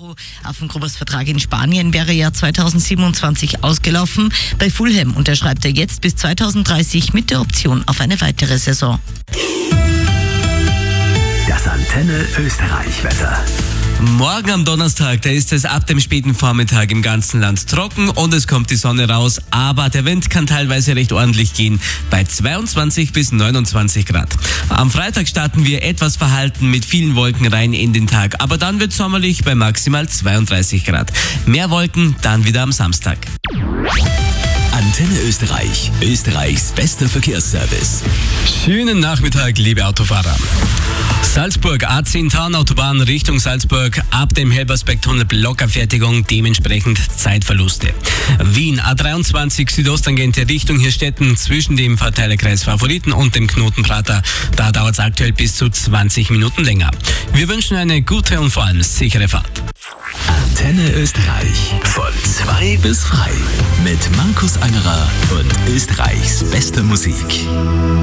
Euro. Affengrubers Vertrag in Spanien wäre ja 2027 ausgelaufen. Bei Fulham unterschreibt er jetzt bis 2030 mit der Option auf eine weitere Saison. Das Antenne Österreich-Wetter. Morgen am Donnerstag, da ist es ab dem späten Vormittag im ganzen Land trocken und es kommt die Sonne raus, aber der Wind kann teilweise recht ordentlich gehen, bei 22 bis 29 Grad. Am Freitag starten wir etwas verhalten mit vielen Wolken rein in den Tag, aber dann wird sommerlich bei maximal 32 Grad. Mehr Wolken dann wieder am Samstag. Antenne Österreich, Österreichs bester Verkehrsservice. Schönen Nachmittag, liebe Autofahrer. Salzburg, A10 Tarnautobahn Richtung Salzburg, ab dem Helbersbergtunnel Blockerfertigung, dementsprechend Zeitverluste. Wien, A23 Südosttangente Richtung Hirstetten zwischen dem Verteilerkreis Favoriten und dem Knotenprater. Da dauert es aktuell bis zu 20 Minuten länger. Wir wünschen eine gute und vor allem sichere Fahrt. Antenne Österreich, von 2 bis frei. Mit Markus Angerer und Österreichs bester Musik.